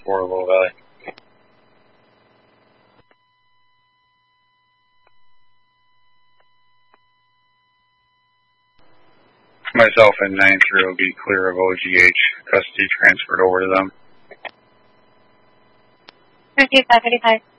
4 Little Valley. Myself and 9-3 will be clear of OGH. Custody transferred over to them. 535.